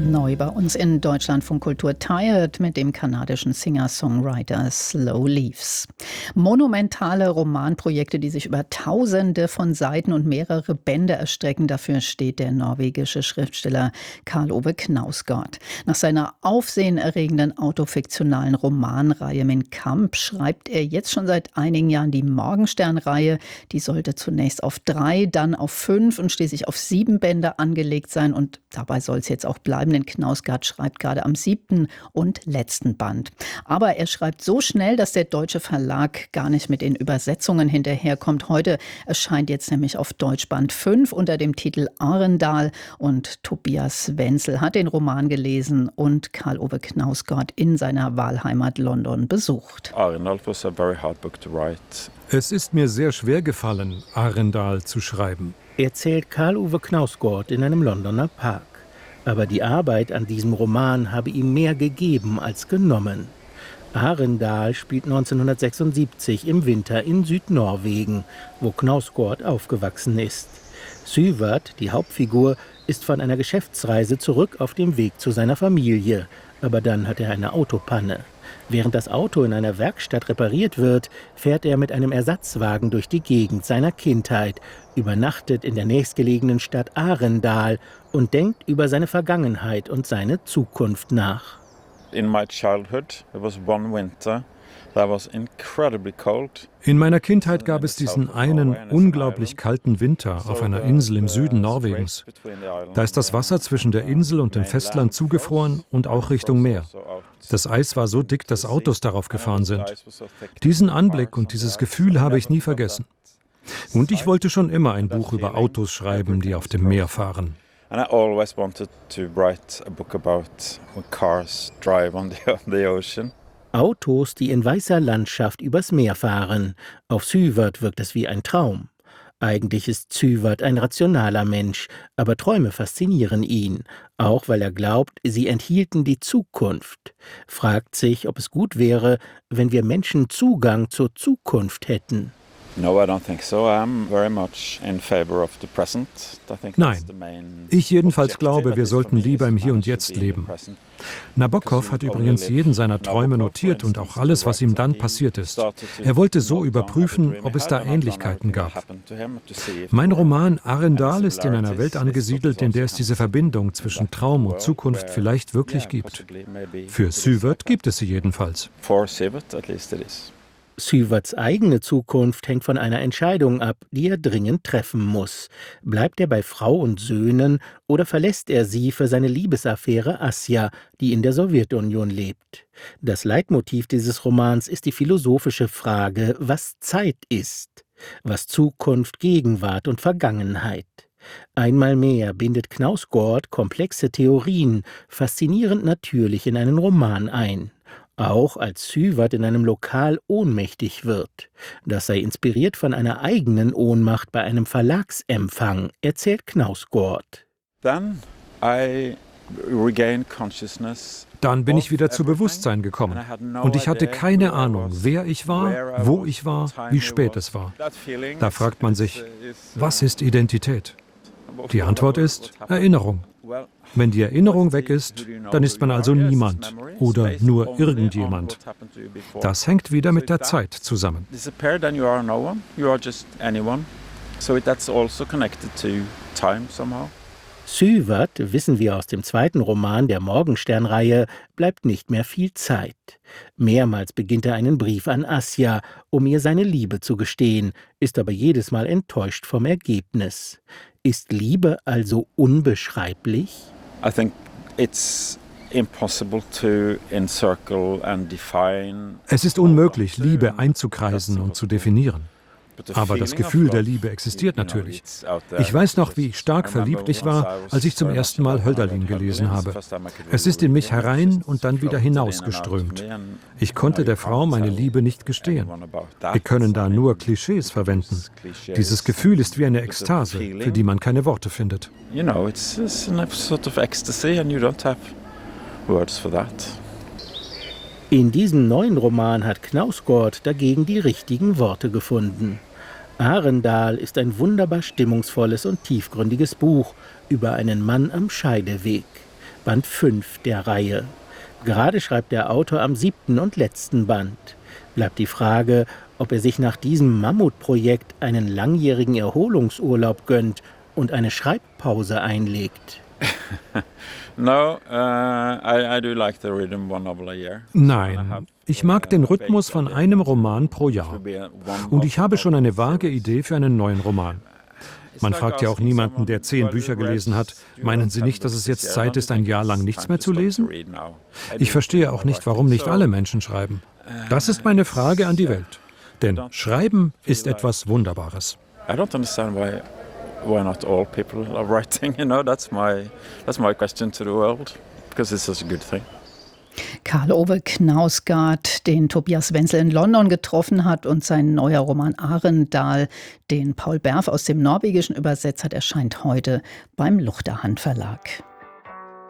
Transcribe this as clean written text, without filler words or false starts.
Neu bei uns in Deutschlandfunk Kultur Tired mit dem kanadischen Singer-Songwriter Slow Leaves. Monumentale Romanprojekte, die sich über Tausende von Seiten und mehrere Bände erstrecken. Dafür steht der norwegische Schriftsteller Karl Ove Knausgård. Nach seiner aufsehenerregenden autofiktionalen Romanreihe Min Kamp schreibt er jetzt schon seit einigen Jahren die Morgenstern-Reihe. Die sollte zunächst auf 3, dann auf 5 und schließlich auf 7 Bände angelegt sein. Und dabei soll es jetzt auch bleiben, denn Knausgård schreibt gerade am 7. und letzten Band. Aber er schreibt so schnell, dass der deutsche Verlag gar nicht mit den Übersetzungen hinterherkommt. Heute erscheint jetzt nämlich auf Deutsch Band 5 unter dem Titel Arendal. Und Tobias Wenzel hat den Roman gelesen und Karl Ove Knausgård in seiner Wahlheimat London besucht. Arendal was a very hard book to write. Es ist mir sehr schwer gefallen, Arendal zu schreiben, erzählt Karl Ove Knausgård in einem Londoner Park. Aber die Arbeit an diesem Roman habe ihm mehr gegeben als genommen. Arendal spielt 1976 im Winter in Südnorwegen, wo Knausgård aufgewachsen ist. Syvert, die Hauptfigur, ist von einer Geschäftsreise zurück auf dem Weg zu seiner Familie. Aber dann hat er eine Autopanne. Während das Auto in einer Werkstatt repariert wird, fährt er mit einem Ersatzwagen durch die Gegend seiner Kindheit, übernachtet in der nächstgelegenen Stadt Arendal und denkt über seine Vergangenheit und seine Zukunft nach. In my childhood, there was one winter that was incredibly cold. In meiner Kindheit gab es diesen einen unglaublich kalten Winter auf einer Insel im Süden Norwegens. Da ist das Wasser zwischen der Insel und dem Festland zugefroren und auch Richtung Meer. Das Eis war so dick, dass Autos darauf gefahren sind. Diesen Anblick und dieses Gefühl habe ich nie vergessen. Und ich wollte schon immer ein Buch über Autos schreiben, die auf dem Meer fahren. And I always wanted to write a book about when cars drive on the ocean. Autos, die in weißer Landschaft übers Meer fahren. Auf Syvert wirkt es wie ein Traum. Eigentlich ist Syvert ein rationaler Mensch, aber Träume faszinieren ihn, auch weil er glaubt, sie enthielten die Zukunft. Fragt sich, ob es gut wäre, wenn wir Menschen Zugang zur Zukunft hätten. No, I don't think so. I'm very much in favor of the present. Nein, ich jedenfalls glaube, wir sollten lieber im Hier und Jetzt leben. Nabokov hat übrigens jeden seiner Träume notiert und auch alles, was ihm dann passiert ist. Er wollte so überprüfen, ob es da Ähnlichkeiten gab. Mein Roman Arendal ist in einer Welt angesiedelt, in der es diese Verbindung zwischen Traum und Zukunft vielleicht wirklich gibt. Für Syvert gibt es sie jedenfalls. Syverts eigene Zukunft hängt von einer Entscheidung ab, die er dringend treffen muss. Bleibt er bei Frau und Söhnen oder verlässt er sie für seine Liebesaffäre Asja, die in der Sowjetunion lebt? Das Leitmotiv dieses Romans ist die philosophische Frage, was Zeit ist, was Zukunft, Gegenwart und Vergangenheit. Einmal mehr bindet Knausgård komplexe Theorien, faszinierend natürlich in einen Roman ein. Auch als Syvert in einem Lokal ohnmächtig wird. Das sei inspiriert von einer eigenen Ohnmacht bei einem Verlagsempfang, erzählt Knausgård. Dann bin ich wieder zu Bewusstsein gekommen. Und ich hatte keine Ahnung, wer ich war, wo ich war, wie spät es war. Da fragt man sich, was ist Identität? Die Antwort ist Erinnerung. Wenn die Erinnerung weg ist, dann ist man also niemand oder nur irgendjemand. Das hängt wieder mit der Zeit zusammen. Syvert, wissen wir aus dem zweiten Roman der Morgenstern-Reihe, bleibt nicht mehr viel Zeit. Mehrmals beginnt er einen Brief an Asja, um ihr seine Liebe zu gestehen, ist aber jedes Mal enttäuscht vom Ergebnis. Ist Liebe also unbeschreiblich? I think it's impossible to encircle and define. Es ist unmöglich, Liebe einzukreisen und zu definieren. Aber das Gefühl der Liebe existiert natürlich. Ich weiß noch, wie stark verliebt ich war, als ich zum ersten Mal Hölderlin gelesen habe. Es ist in mich herein und dann wieder hinausgeströmt. Ich konnte der Frau meine Liebe nicht gestehen. Wir können da nur Klischees verwenden. Dieses Gefühl ist wie eine Ekstase, für die man keine Worte findet. You know, it's a sort of ecstasy and you don't have words for that. In diesem neuen Roman hat Knausgård dagegen die richtigen Worte gefunden. Arendal ist ein wunderbar stimmungsvolles und tiefgründiges Buch über einen Mann am Scheideweg. Band 5 der Reihe. Gerade schreibt der Autor am 7. und letzten Band. Bleibt die Frage, ob er sich nach diesem Mammutprojekt einen langjährigen Erholungsurlaub gönnt und eine Schreibpause einlegt. Nein, ich mag den Rhythmus von einem Roman pro Jahr. Und ich habe schon eine vage Idee für einen neuen Roman. Man fragt ja auch niemanden, der 10 Bücher gelesen hat, meinen Sie nicht, dass es jetzt Zeit ist, ein Jahr lang nichts mehr zu lesen? Ich verstehe auch nicht, warum nicht alle Menschen schreiben. Das ist meine Frage an die Welt. Denn Schreiben ist etwas Wunderbares. I don't understand why not all people are writing, that's my question to the world, because it's such a good thing. Karl-Ove Knausgard, den Tobias Wenzel in London getroffen hat, und sein neuer Roman Arendal, den Paul Berf aus dem Norwegischen übersetzt hat, erscheint heute beim Luchterhand Verlag.